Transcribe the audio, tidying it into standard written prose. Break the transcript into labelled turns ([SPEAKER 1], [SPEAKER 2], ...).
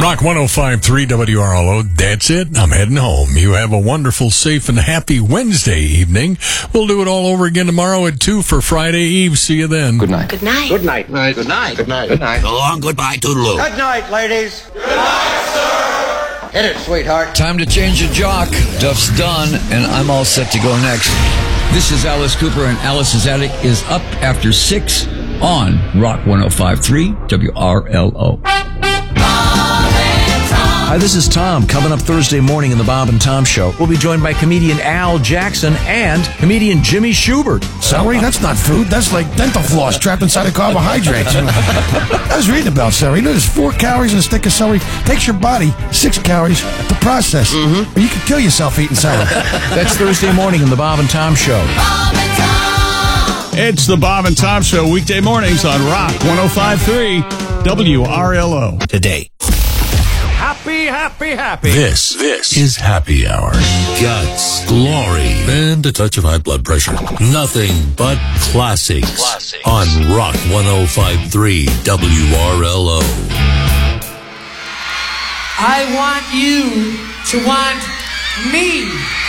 [SPEAKER 1] Rock 105.3 WRLO. That's it. I'm heading home. You have a wonderful, safe, and happy Wednesday evening. We'll do it all over again tomorrow at 2 for Friday Eve. See you then.
[SPEAKER 2] Good night.
[SPEAKER 3] Good night.
[SPEAKER 2] Good night.
[SPEAKER 4] Good night.
[SPEAKER 2] Good night.
[SPEAKER 4] Good night.
[SPEAKER 2] Good night.
[SPEAKER 4] So long, goodbye, toodaloo.
[SPEAKER 2] Good night, ladies.
[SPEAKER 5] Good night, sir.
[SPEAKER 2] Hit it, sweetheart.
[SPEAKER 6] Time to change a jock. Duff's done, and I'm all set to go next. This is Alice Cooper, and Alice's Attic is up after 6 on Rock 105.3 WRLO.
[SPEAKER 7] Hi, this is Tom. Coming up Thursday morning in the Bob and Tom Show, we'll be joined by comedian Al Jackson and comedian Jimmy Schubert.
[SPEAKER 8] Celery? That's not food. That's like dental floss trapped inside of carbohydrates. I was reading about celery. You know, there's 4 calories in a stick of celery. Takes your body 6 calories to process. Or you could kill yourself eating celery.
[SPEAKER 7] That's Thursday morning in the Bob and Tom Show.
[SPEAKER 5] Bob and Tom.
[SPEAKER 9] It's the Bob and Tom Show, weekday mornings on Rock 105.3 WRLO.
[SPEAKER 7] Today.
[SPEAKER 9] Happy, happy, happy.
[SPEAKER 1] This is Happy Hour.
[SPEAKER 10] Guts, glory, and a touch of high blood pressure. Nothing but classics. On Rock 105.3 WRLO.
[SPEAKER 11] I want you to want me.